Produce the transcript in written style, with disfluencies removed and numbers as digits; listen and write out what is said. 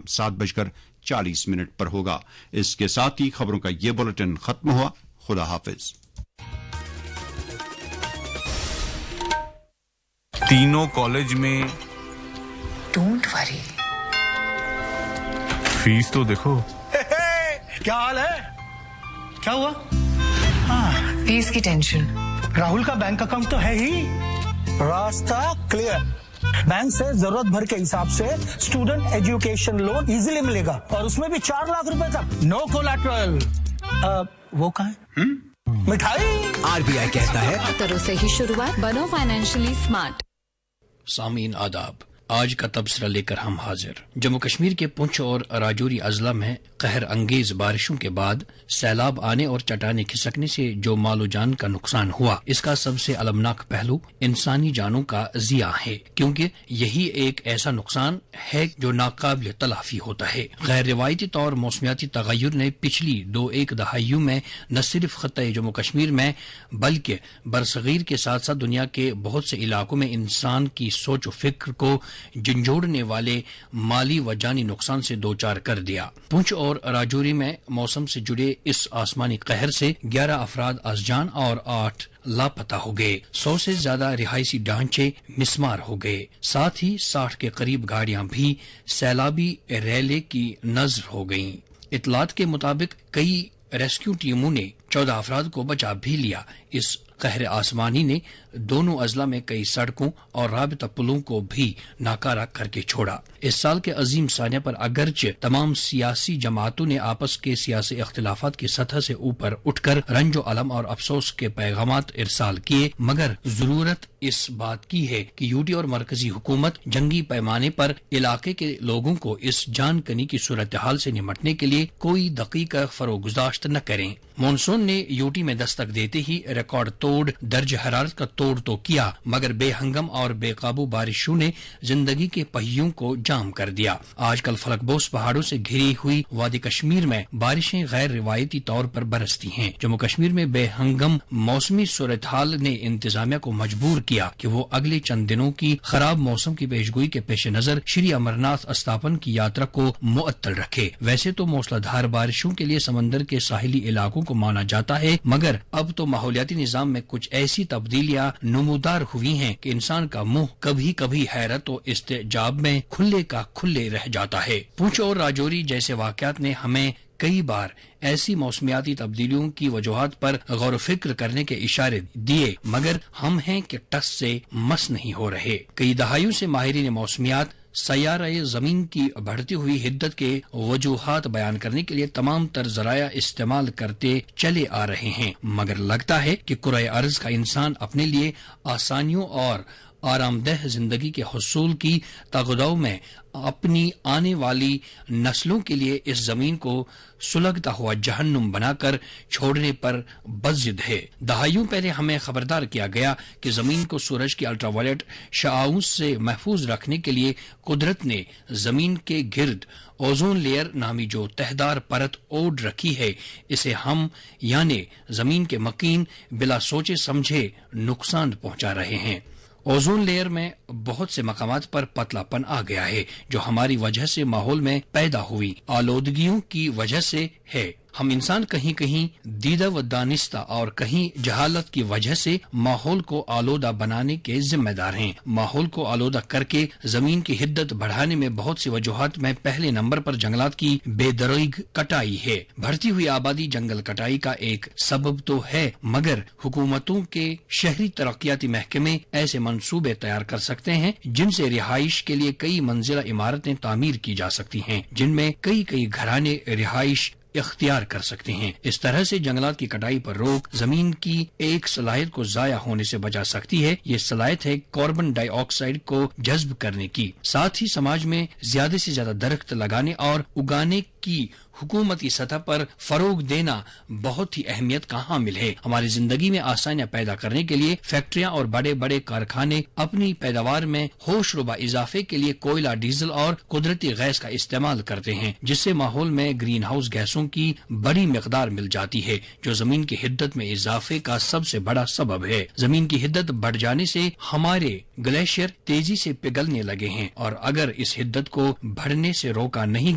7:40 पर होगा। इसके साथ ही खबरों का ये बुलेटिन खत्म हुआ। खुदा हाफिज। तीनों कॉलेज में डोंट वरी, फीस तो देखो। क्या हाल है? क्या हुआ? फीस की टेंशन। राहुल का बैंक अकाउंट तो है ही, रास्ता क्लियर। बैंक से जरूरत भर के हिसाब से स्टूडेंट एजुकेशन लोन इजीली मिलेगा और उसमें भी 4 लाख रुपए तक, नो कोलैटरल। वो कहाँ है? मिठाई। आरबीआई कहता है तरो से ही शुरुआत, बनो फाइनेंशियली स्मार्ट। सामीन आदाब, आज का तबसरा लेकर हम हाजिर। जम्मू कश्मीर के पुंछ और राजौरी अजला में कहर अंगेज बारिशों के बाद सैलाब आने और चट्टानें खिसकने से जो मालो जान का नुकसान हुआ, इसका सबसे अलमनाक पहलू इंसानी जानों का जिया है, क्योंकि यही एक ऐसा नुकसान है जो नाकाबिल तलाफी होता है। गैर रिवायती तौर मौसमियाती तगय्युर ने पिछली 2-1 दहाइयों में न सिर्फ खत्ते जम्मू कश्मीर में बल्कि बरसगीर के साथ साथ दुनिया के बहुत से इलाकों में इंसान की सोच और फिक्र को झंझोड़ने वाले माली व जानी नुकसान से दो चार कर दिया। पुंछ और राजौरी में मौसम से जुड़े इस आसमानी कहर से 11 अफराद अजजान और 8 लापता हो गए। 100 से ज्यादा रिहायशी ढांचे मिसमार हो गए। साथ ही 60 के करीब गाड़ियां भी सैलाबी रैले की नजर हो गईं। इतलात के मुताबिक कई रेस्क्यू टीमों ने 14 अफराद को बचा भी लिया। इस कहर आसमानी ने दोनों अजला में कई सड़कों और राबिता पुलों को भी नाकारा करके छोड़ा। इस साल के अजीम सानिया पर अगरचे तमाम सियासी जमातों ने आपस के सियासी इख्तिलाफात की सतह से ऊपर उठकर रंजो अलम और अफसोस के पैगामात इरसाल किए, मगर जरूरत इस बात की है कि यूटी और मरकजी हुकूमत जंगी पैमाने पर इलाके के लोगों को इस जानकनी की सूरत हाल से निमटने के लिए कोई दकीका फरोगुजाश्त न करें। मानसून ने यूटी में दस्तक देते ही रिकॉर्ड तोड़ दर्ज हरारत का तोड़ तो किया, मगर बेहंगम और बेकाबू बारिशों ने जिंदगी के पहियों को जाम कर दिया। आजकल फलकबोस पहाड़ों से घिरी हुई वादी कश्मीर में बारिशें गैर रिवायती तौर पर बरसती हैं। जम्मू कश्मीर में बेहंगम मौसमी सूरत हाल ने इंतजामिया को मजबूर किया कि वो अगले चंद दिनों की खराब मौसम की पेशगोई के पेश नजर श्री अमरनाथ अस्थापन की यात्रा को मुअत्तल रखे। वैसे तो मूसलाधार बारिशों के लिए समंदर के साहिली इलाकों को माना जाता है, मगर अब तो माहौलियाती निजाम में कुछ ऐसी तब्दीलियां नमूदार हुई हैं कि इंसान का मुंह कभी कभी हैरत और इस्तेजाब में खुले का खुले रह जाता है। पुंछ और राजौरी जैसे वाकयात ने हमें कई बार ऐसी मौसमियाती तब्दीलियों की वजूहात पर गौर फिक्र करने के इशारे दिए, मगर हम हैं कि टस से मस नहीं हो रहे। कई दहाइयों से माहिरीन मौसमियात सैयारे जमीन की बढ़ती हुई हिद्दत के वजूहात बयान करने के लिए तमाम तर जराया इस्तेमाल करते चले आ रहे हैं, मगर लगता है कि कुराए अर्ज का इंसान अपने लिए आसानियों और आरामदेह जिंदगी के हुसूल की तगदाव में अपनी आने वाली नस्लों के लिए इस जमीन को सुलगता हुआ जहन्नुम बनाकर छोड़ने पर बज़िद है। दहाइयों पहले हमें खबरदार किया गया कि जमीन को सूरज की अल्ट्रावायलेट शआओं से महफूज रखने के लिए कुदरत ने जमीन के गिर्द ओजोन लेयर नामी जो तहदार परत ओढ़ रखी है, इसे हम यानी जमीन के मकीन बिला सोचे समझे नुकसान पहुंचा रहे हैं। ओजोन लेयर में बहुत से मकामात पर पतलापन आ गया है, जो हमारी वजह से माहौल में पैदा हुई आलूदगियों की वजह से है। हम इंसान कहीं कहीं दीदा व दानिस्ता और कहीं जहालत की वजह से माहौल को आलूदा बनाने के जिम्मेदार हैं। माहौल को आलूदा करके जमीन की हिद्दत बढ़ाने में बहुत सी वजूहात में पहले नंबर पर जंगलात की बेदरीग कटाई है। बढ़ती हुई आबादी जंगल कटाई का एक सबब तो है, मगर हुकूमतों के शहरी तरक्याती महकमे ऐसे मंसूबे तैयार कर सकते हैं जिनसे रिहाइश के लिए कई मंजिला इमारतें तामीर की जा सकती हैं, जिनमें कई घराने रिहाइश इख्तियार कर सकते हैं। इस तरह से जंगलात की कटाई पर रोक जमीन की एक सलाहियत को जाया होने से बचा सकती है। ये सलाहियत है कार्बन डाइऑक्साइड को जज्ब करने की। साथ ही समाज में ज्यादा से ज्यादा दरख्त लगाने और उगाने की हुकूमती सतह पर फरोग देना बहुत ही अहमियत का हामिल है। हमारी जिंदगी में आसानियां पैदा करने के लिए फैक्ट्रियां और बड़े बड़े कारखाने अपनी पैदावार में होशरुबा इजाफे के लिए कोयला, डीजल और कुदरती गैस का इस्तेमाल करते हैं, जिससे माहौल में ग्रीन हाउस गैसों की बड़ी मिकदार मिल जाती है, जो जमीन की हिद्दत में इजाफे का सबसे बड़ा सबब है। जमीन की हिद्दत बढ़ जाने से हमारे ग्लेशियर तेजी से पिघलने लगे हैं और अगर इस हिद्दत को बढ़ने से रोका नहीं